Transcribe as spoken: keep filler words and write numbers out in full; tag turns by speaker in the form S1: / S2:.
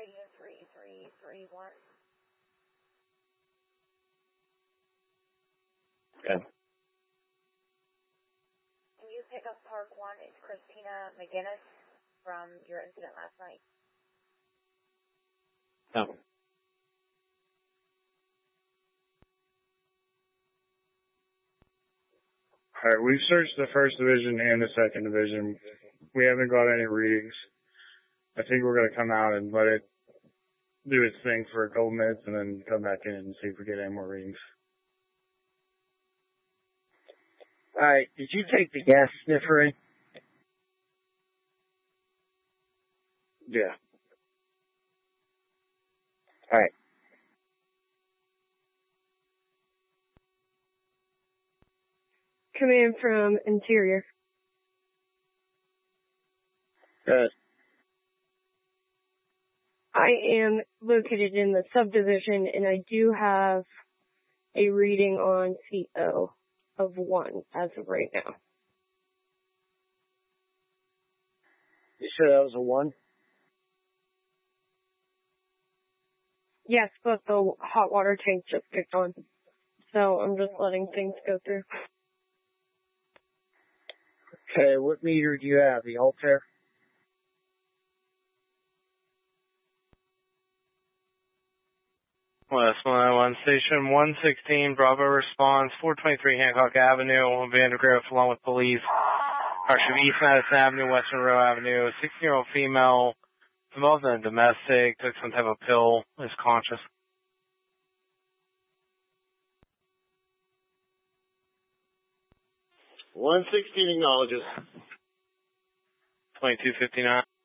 S1: three three three three one.
S2: Okay.
S1: Can you pick up Park one? It's Christina McGinnis from your incident last night.
S2: No.
S3: All right, we've searched the first division and the second division. We haven't got any readings. I think we're going to come out and let it do its thing for a couple minutes and then come back in and see if we get any more readings.
S2: All right, did you take the gas sniffer in?
S3: Yeah.
S2: All right.
S4: Command from Interior.
S2: Good.
S4: I am located in the subdivision, and I do have a reading on C O of one as of right now.
S2: You sure that was a one?
S4: Yes, but the hot water tank just kicked on, so I'm just letting things go through.
S2: Okay, what meter do you have? The Altair?
S5: West one one Station one sixteen, Bravo response, four twenty-three Hancock Avenue, Vandergrift, along with police. Partial East Madison Avenue, Western Row Avenue, sixteen-year-old female, involved in a domestic, took some type of pill, is conscious.
S2: one sixteen acknowledges.
S5: twenty-two fifty-nine.